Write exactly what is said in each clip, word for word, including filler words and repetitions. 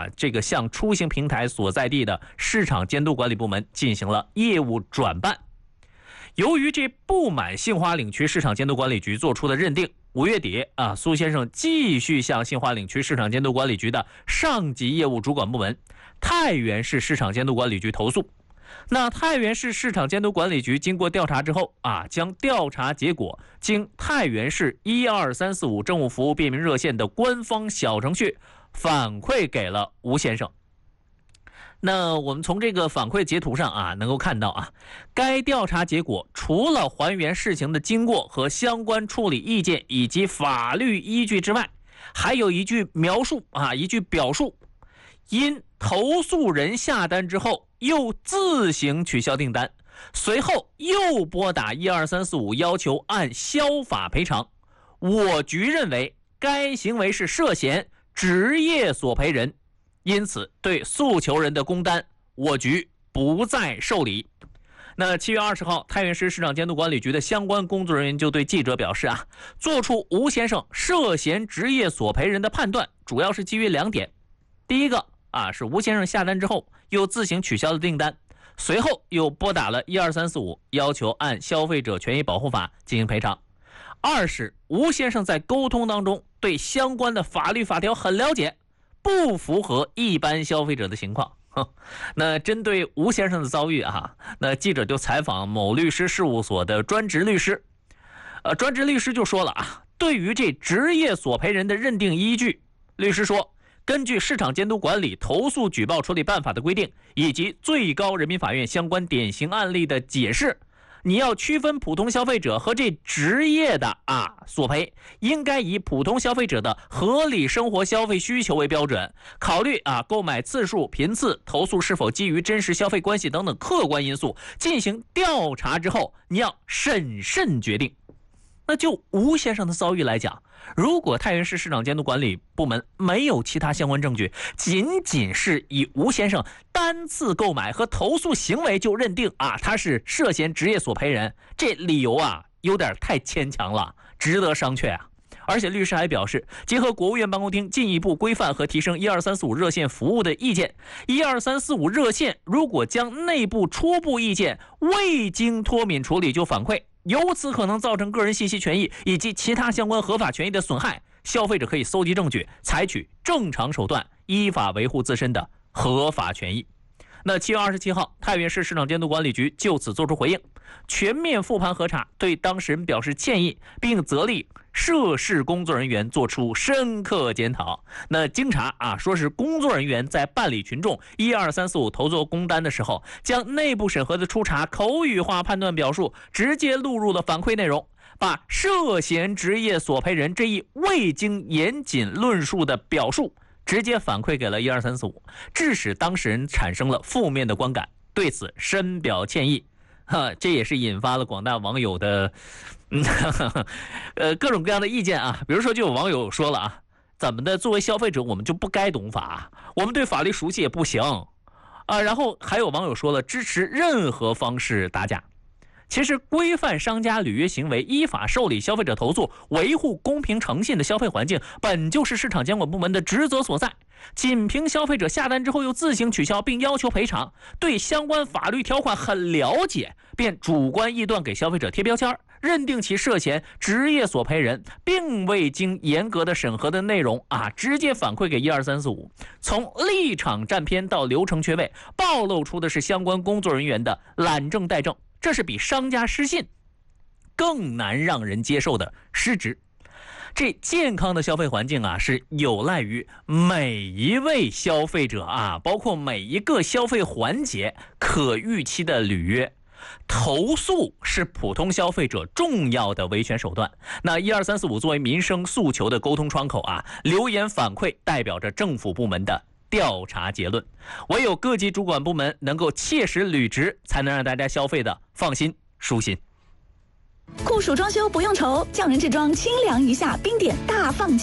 啊，这个向出行平台所在地的市场监督管理部门进行了业务转办。由于这不满杏花岭区市场监督管理局做出的认定，五月底啊，苏先生继续向杏花岭区市场监督管理局的上级业务主管部门太原市市场监督管理局投诉。那太原市市场监督管理局经过调查之后啊，将调查结果经太原市一二三四五政务服务便民热线的官方小程序反馈给了吴先生。那我们从这个反馈截图上啊，能够看到啊，该调查结果除了还原事情的经过和相关处理意见以及法律依据之外，还有一句描述啊，一句表述，因投诉人下单之后又自行取消订单，随后又拨打一二三四五要求按消法赔偿。我局认为该行为是涉嫌职业索赔人，因此对诉求人的工单我局不再受理。那七月二十号，太原市市场监督管理局的相关工作人员就对记者表示啊，做出吴先生涉嫌职业索赔人的判断，主要是基于两点。第一个啊，是吴先生下单之后又自行取消了订单，随后又拨打了一二三四五要求按消费者权益保护法进行赔偿。二是吴先生在沟通当中对相关的法律法条很了解，不符合一般消费者的情况。那针对吴先生的遭遇啊，那记者就采访某律师事务所的专职律师，呃，专职律师就说了啊，对于这职业索赔人的认定依据，律师说，根据市场监督管理投诉举报处理办法的规定，以及最高人民法院相关典型案例的解释，你要区分普通消费者和这职业的啊索赔，应该以普通消费者的合理生活消费需求为标准，考虑啊购买次数、频次、投诉是否基于真实消费关系等等客观因素进行调查之后，你要审慎决定。那就吴先生的遭遇来讲，如果太原市市场监督管理部门没有其他相关证据，仅仅是以吴先生单次购买和投诉行为就认定啊他是涉嫌职业索赔人，这理由啊有点太牵强了，值得商榷啊。而且律师还表示，结合国务院办公厅进一步规范和提升一二三四五热线服务的意见，一二三四五热线如果将内部初步意见未经脱敏处理就反馈，由此可能造成个人信息权益以及其他相关合法权益的损害，消费者可以搜集证据，采取正常手段，依法维护自身的合法权益。那七月二十七号，太原市市场监督管理局就此作出回应，全面复盘核查，对当事人表示歉意，并责令涉事工作人员作出深刻检讨。那经查啊，说是工作人员在办理群众一二三四五投诉工单的时候，将内部审核的初查口语化判断表述直接录入了反馈内容，把涉嫌职业索赔人这一未经严谨论述的表述直接反馈给了一二三四五，致使当事人产生了负面的观感，对此深表歉意。哈，这也是引发了广大网友的，嗯，呃，各种各样的意见啊。比如说，就有网友说了啊，怎么的，作为消费者，我们就不该懂法，我们对法律熟悉也不行啊。然后还有网友说了，支持任何方式打假。其实，规范商家履约行为，依法受理消费者投诉，维护公平诚信的消费环境，本就是市场监管部门的职责所在。仅凭消费者下单之后又自行取消并要求赔偿，对相关法律条款很了解，便主观臆断给消费者贴标签，认定其涉嫌职业索赔人，并未经严格的审核的内容啊，直接反馈给一二三四五，从立场占偏到流程缺位，暴露出的是相关工作人员的懒政怠政，这是比商家失信更难让人接受的失职。这健康的消费环境啊，是有赖于每一位消费者啊，包括每一个消费环节可预期的履约。投诉是普通消费者重要的维权手段。那一二三四五作为民生诉求的沟通窗口啊，留言反馈代表着政府部门的调查结论。唯有各级主管部门能够切实履职，才能让大家消费的放心舒心。 酷暑装修不用愁，匠人制装清凉一下，冰点大放价。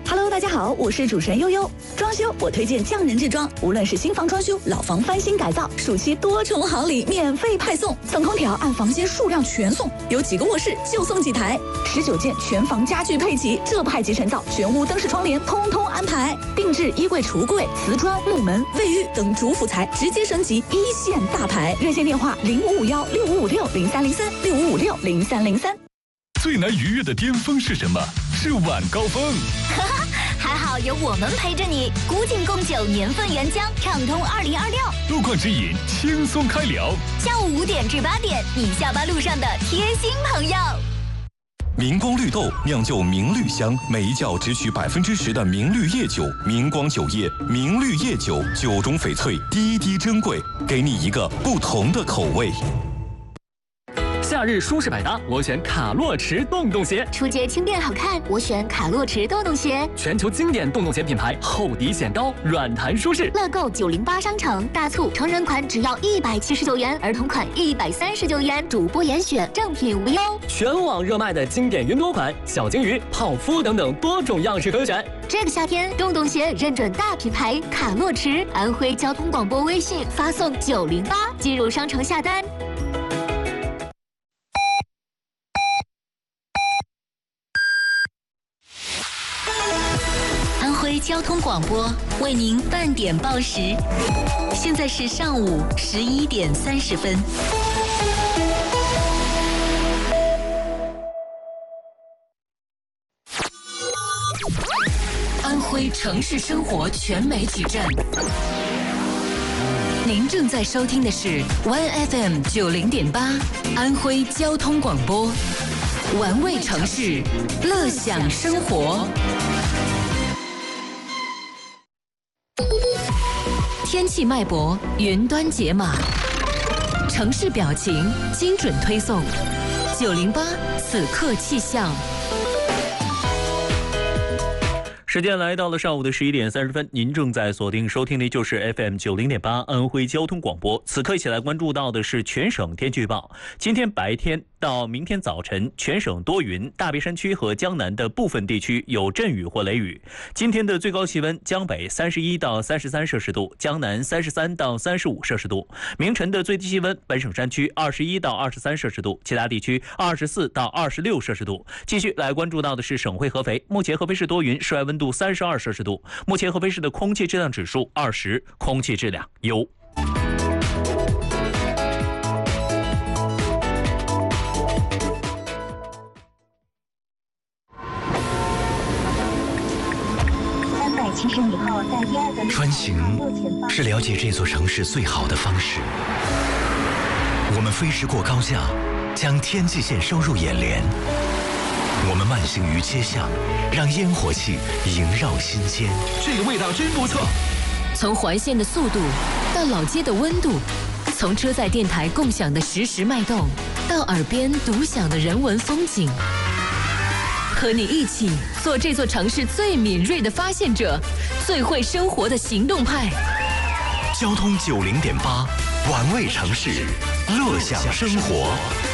Hello， 大家好，我是主持人悠悠。装修我推荐匠人制装，无论是新房装修、老房翻新改造，暑期多重好礼免费派送，送空调按房间数量全送，有几个卧室就送几台，十九件全房家具配齐，这派集成灶，全屋灯饰窗帘通通安排，定制衣柜、橱柜、瓷砖、木门、卫浴等主辅材，直接升级一线大牌。热线电话零五五幺六五五六零三零三六五五六零三零三。 最难逾越的巅峰是什么？是晚高峰。 哈哈，还好有我们陪着你。古井贡酒年份原浆，畅通二零二六。 路况指引，轻松开聊。 下午五点至八点，你下班路上的贴心朋友。 明光绿豆酿就明绿香，每一窖只取百分之十的明绿叶酒。明光酒业，明绿叶酒，酒中翡翠，滴滴珍贵，给你一个不同的口味。 夏日舒适百搭，我选卡洛驰洞洞鞋。 出街轻便好看，我选卡洛驰洞洞鞋。 全球经典洞洞鞋品牌，厚底显高，软弹舒适。 乐购九零八商城大促，成人款只要一百七十九元，儿童款一百三十九元，主播严选，正品无忧。 全网热卖的经典云朵款、小金鱼、泡芙等等多种样式可选。 这个夏天，洞洞鞋认准大品牌卡洛驰。安徽交通广播微信发送九零八进入商城下单。交通广播为您半点报时，现在是上午十一点三十分。安徽城市生活全媒体站，您正在收听的是 Y F M 九零点八安徽交通广播，玩味城市，乐享生活。天气脉搏，云端解码，城市表情，精准推送。九零八此刻气象。 时间来到了上午的十一点三十分，您正在锁定收听的就是 F M 九零点八安徽交通广播。此刻一起来关注到的是全省天气预报。今天白天到明天早晨，全省多云，大别山区和江南的部分地区有阵雨或雷雨。今天的最高气温，江北三十一到三十三摄氏度，江南三十三到三十五摄氏度。明晨的最低气温，本省山区二十一到二十三摄氏度，其他地区二十四到二十六摄氏度。继续来关注到的是省会合肥，目前合肥市多云，室外温度三十二摄氏度。目前合肥市的空气质量指数二十，空气质量优。 穿行是了解这座城市最好的方式。我们飞驰过高架，将天际线收入眼帘。我们慢行于街巷，让烟火气萦绕心间。 这个味道真不错。 从环线的速度到老街的温度，从车载电台共享的实时脉动，到耳边独享的人文风景。和你一起做这座城市最敏锐的发现者，最会生活的行动派。 交通九零点八，玩味城市，乐享生活。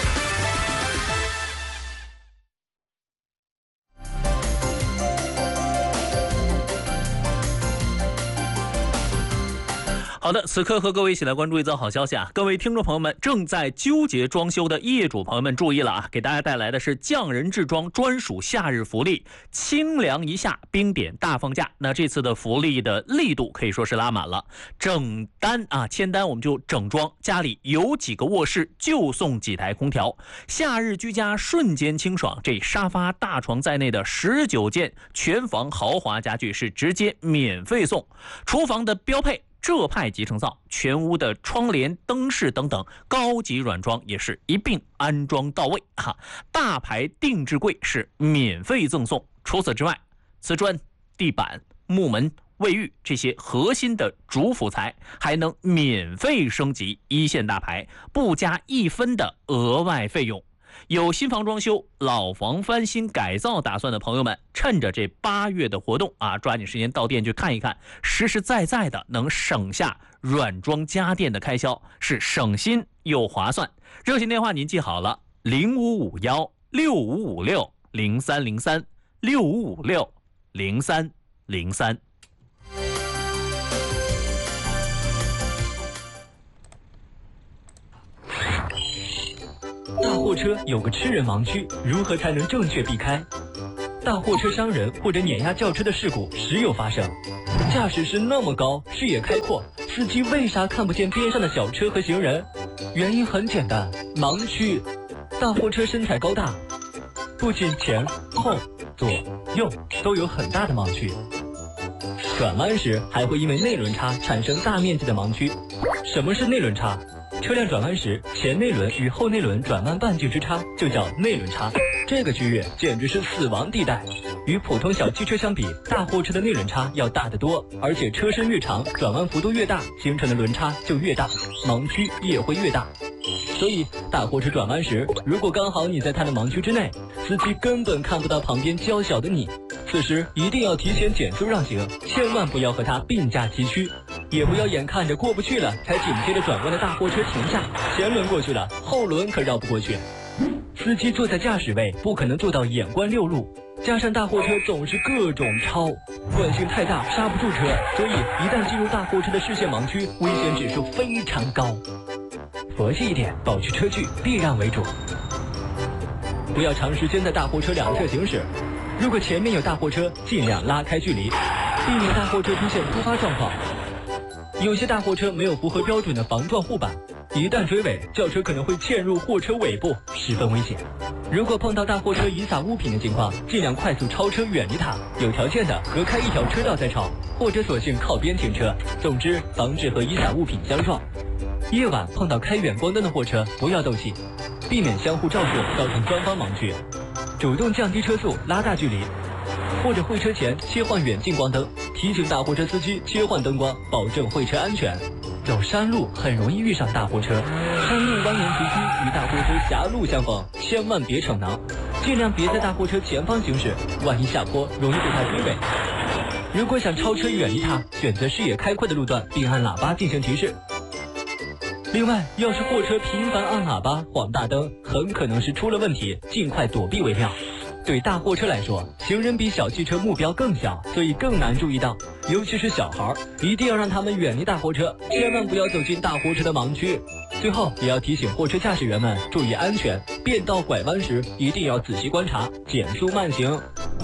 好的，此刻和各位一起来关注一则好消息啊！各位听众朋友们，正在纠结装修的业主朋友们注意了啊！给大家带来的是匠人制装专属夏日福利，清凉一夏，冰点大放价。那这次的福利的力度可以说是拉满了，整单啊，签单我们就整装，家里有几个卧室就送几台空调，夏日居家瞬间清爽。这沙发、大床在内的十九件全房豪华家具是直接免费送，厨房的标配。浙派集成灶，全屋的窗帘、灯饰等等高级软装也是一并安装到位哈。大牌定制柜是免费赠送。除此之外，瓷砖、地板、木门、卫浴这些核心的主辅材还能免费升级一线大牌，不加一分的额外费用。有新房装修、老房翻新改造打算的朋友们，趁着这八月的活动啊，抓紧时间到店去看一看，实实在在的能省下软装家电的开销，是省心又划算。热线电话您记好了，零五五幺六五五六零三零三六五五六零三零三。 大货车有个吃人盲区，如何才能正确避开？大货车伤人或者碾压轿车的事故时有发生。驾驶室那么高，视野开阔，司机为啥看不见边上的小车和行人？原因很简单，盲区。大货车身材高大，不仅前后左右都有很大的盲区，转弯时还会因为内轮差产生大面积的盲区。什么是内轮差？车辆转弯时，前内轮与后内轮转弯半径之差就叫内轮差，这个区域简直是死亡地带。与普通小汽车相比，大货车的内轮差要大得多，而且车身越长，转弯幅度越大，形成的轮差就越大，盲区也会越大。所以大货车转弯时，如果刚好你在它的盲区之内，司机根本看不到旁边娇小的你，此时一定要提前减速让行，千万不要和它并驾齐驱，也不要眼看着过不去了才紧接着转弯的大货车停下，前轮过去了，后轮可绕不过去。司机坐在驾驶位不可能做到眼观六路，加上大货车总是各种超，惯性太大刹不住车，所以一旦进入大货车的视线盲区，危险指数非常高。佛系一点，保持车距，避让为主。不要长时间在大货车两侧行驶，如果前面有大货车，尽量拉开距离，避免大货车出现突发状况。有些大货车没有符合标准的防撞护板，一旦追尾，轿车可能会嵌入货车尾部，十分危险。如果碰到大货车遗撒物品的情况，尽量快速超车远离它，有条件的隔开一条车道再超，或者索性靠边停车。总之，防止和遗撒物品相撞。夜晚碰到开远光灯的货车，不要斗气，避免相互照射造成双方盲区，主动降低车速，拉大距离，或者会车前切换远近光灯，提醒大货车司机切换灯光，保证会车安全。走山路很容易遇上大货车，山路蜿蜒崎岖，与大货车狭路相逢，千万别逞能，尽量别在大货车前方行驶，万一下坡容易被它追尾。如果想超车远离它，选择视野开阔的路段，并按喇叭进行提示。另外，要是货车频繁按喇叭、晃大灯，很可能是出了问题，尽快躲避为妙。对大货车来说，行人比小汽车目标更小，所以更难注意到，尤其是小孩，一定要让他们远离大货车，千万不要走进大货车的盲区。最后，也要提醒货车驾驶员们注意安全，变道拐弯时一定要仔细观察，减速慢行。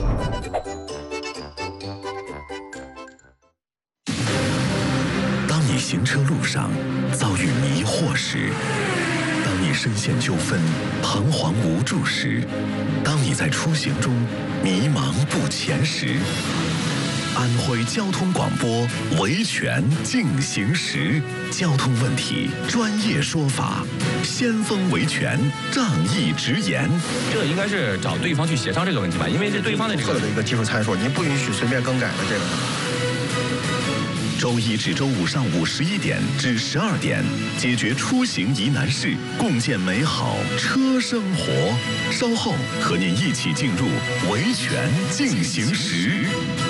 当你行车路上遭遇迷惑时，当你深陷纠纷、彷徨无助时，当你在出行中迷茫不前时，安徽交通广播维权进行时，交通问题专业说法，先锋维权，仗义直言。 这应该是找对方去协商这个问题吧，因为这对方的这个的一个技术参数，您不允许随便更改的这个。 周一至周五上午十一点至十二点，解决出行疑难事，共建美好车生活。稍后和您一起进入维权进行时。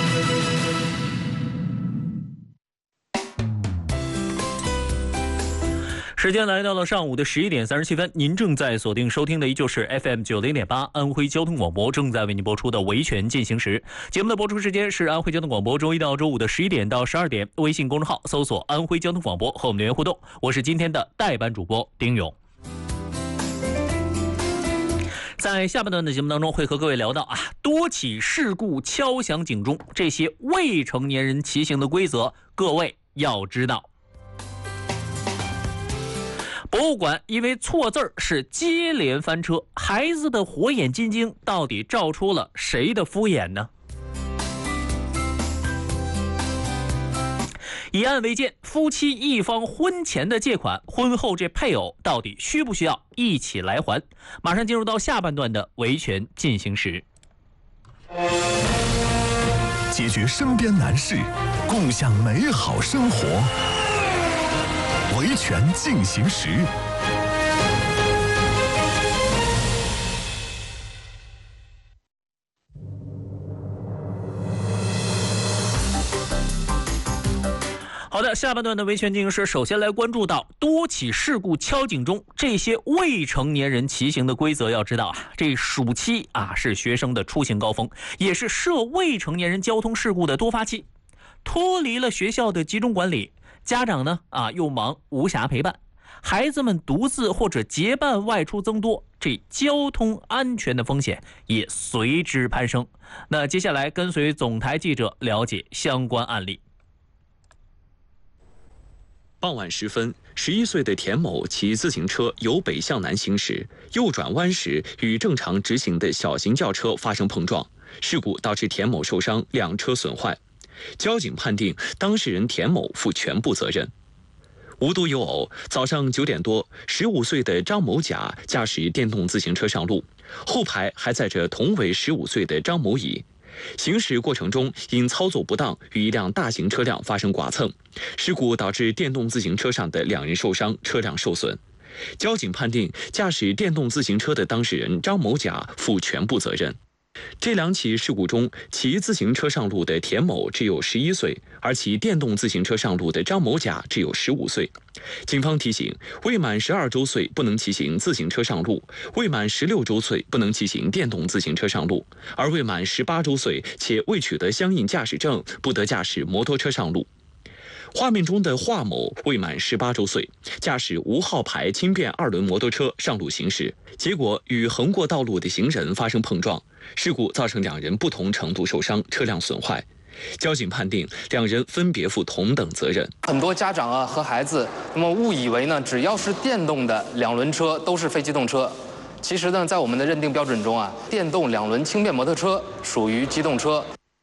时间来到了上午的十一点三十七分，您正在锁定收听的依旧是 F M 九零点八安徽交通广播正在为您播出的维权进行时。节目的播出时间是安徽交通广播周一到周五的十一点到十二点，微信公众号搜索安徽交通广播和我们留言互动。我是今天的代班主播丁勇。在下半段的节目当中，会和各位聊到啊，多起事故敲响警钟，这些未成年人骑行的规则，各位要知道。博物馆因为错字是接连翻车，孩子的火眼金睛到底照出了谁的敷衍呢？以案为鉴，夫妻一方婚前的借款，婚后这配偶到底需不需要一起来还？马上进入到下半段的维权进行时， 解决身边难事，共享美好生活。维权进行时。 好好的，下半段的维权进行时，首先来关注到多起事故敲警中这些未成年人骑行的规则。要知道啊，这暑期啊是学生的出行高峰，也是涉未成年人交通事故的多发期。脱离了学校的集中管理，家长呢啊又忙无暇陪伴，孩子们独自或者结伴外出增多，这交通安全的风险也随之攀升。那接下来跟随总台记者了解相关案例。 傍晚时分，十一岁的田某骑自行车由北向南行驶，右转弯时与正常直行的小型轿车发生碰撞，事故导致田某受伤，两车损坏。交警判定当事人田某负全部责任。无独有偶，早上九点多，十五岁的张某甲驾驶电动自行车上路，后排还载着同为十五岁的张某乙。行驶过程中，因操作不当，与一辆大型车辆发生剐蹭，事故导致电动自行车上的两人受伤，车辆受损。交警判定驾驶电动自行车的当事人张某甲负全部责任。这两起事故中，骑自行车上路的田某只有十一岁，而骑电动自行车上路的张某甲只有十五岁。警方提醒，未满十二周岁不能骑行自行车上路，未满十六周岁不能骑行电动自行车上路，而未满十八周岁且未取得相应驾驶证，不得驾驶摩托车上路。画面中的华某未满十八周岁，驾驶无号牌轻便二轮摩托车上路行驶，结果与横过道路的行人发生碰撞，事故造成两人不同程度受伤，车辆损坏。交警判定两人分别负同等责任。 很多家长啊和孩子，那么误以为呢，只要是电动的两轮车都是非机动车。其实呢，在我们的认定标准中啊，电动两轮轻便摩托车属于机动车。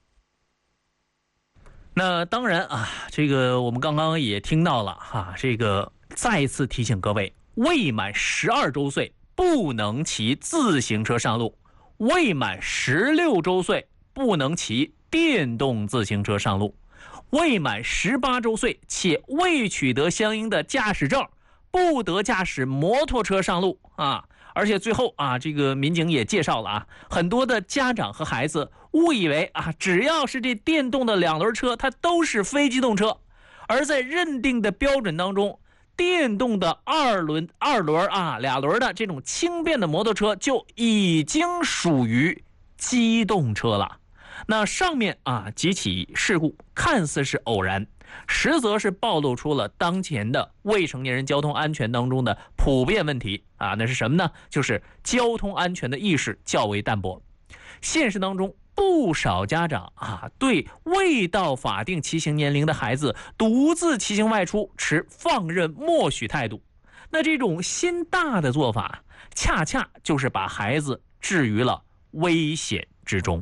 那当然啊，这个我们刚刚也听到了哈，这个再次提醒各位，未满十二周岁不能骑自行车上路，未满十六周岁不能骑电动自行车上路，未满十八周岁且未取得相应的驾驶证，不得驾驶摩托车上路啊。而且最后啊，这个民警也介绍了啊，很多的家长和孩子误以为啊，只要是这电动的两轮车，它都是非机动车，而在认定的标准当中，电动的二轮、二轮啊、俩轮的这种轻便的摩托车就已经属于机动车了。那上面啊几起事故看似是偶然，实则是暴露出了当前的未成年人交通安全当中的普遍问题啊，那是什么呢？就是交通安全的意识较为淡薄。现实当中，不少家长啊，对未到法定骑行年龄的孩子独自骑行外出持放任默许态度。那这种心大的做法，恰恰就是把孩子置于了危险之中。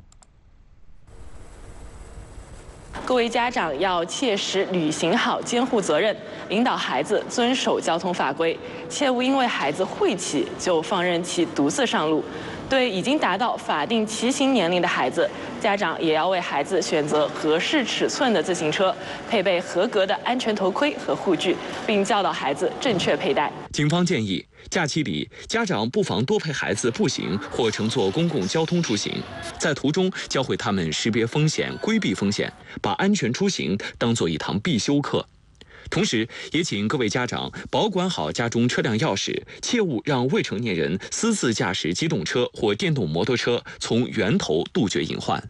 各位家长要切实履行好监护责任，引导孩子遵守交通法规，切勿因为孩子会骑就放任其独自上路。对已经达到法定骑行年龄的孩子，家长也要为孩子选择合适尺寸的自行车，配备合格的安全头盔和护具，并教导孩子正确佩戴。 警方建议，假期里家长不妨多陪孩子步行或乘坐公共交通出行，在途中教会他们识别风险、规避风险，把安全出行当作一堂必修课。同时，也请各位家长保管好家中车辆钥匙，切勿让未成年人私自驾驶机动车或电动摩托车，从源头杜绝隐患。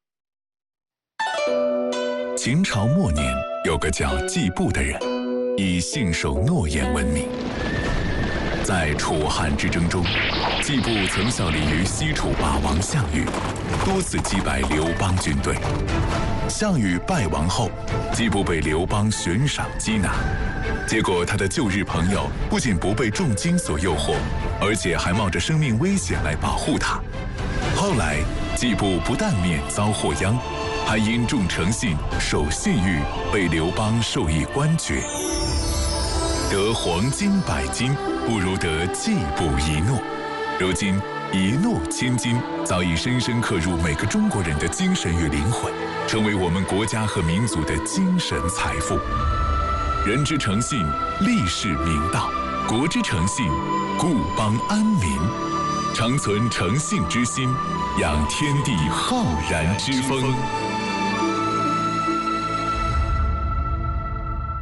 秦朝末年，有个叫季布的人，以信守诺言闻名。在楚汉之争中，季布曾效力于西楚霸王项羽，多次击败刘邦军队。项羽败亡后，季布被刘邦悬赏缉拿，结果他的旧日朋友不仅不被重金所诱惑，而且还冒着生命危险来保护他。后来，季布不但免遭祸殃，还因重诚信、守信誉，被刘邦授以官爵。得黄金百斤，不如得季布一诺。如今，一诺千金早已深深刻入每个中国人的精神与灵魂，成为我们国家和民族的精神财富。人之诚信，立世明道；国之诚信，固邦安民。常存诚信之心，养天地浩然之风。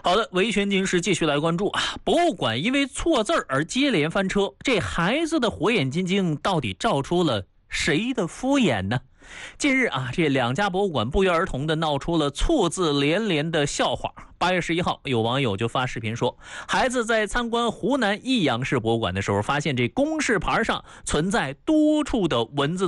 好的，维权警示继续来关注啊！博物馆因为错字而接连翻车，这孩子的火眼金睛到底照出了谁的敷衍呢？近日啊，这两家博物馆不约而同的闹出了错字连连的笑话。八月十一号，有网友就发视频说，孩子在参观湖南益阳市博物馆的时候，发现这公示牌上存在多处的文字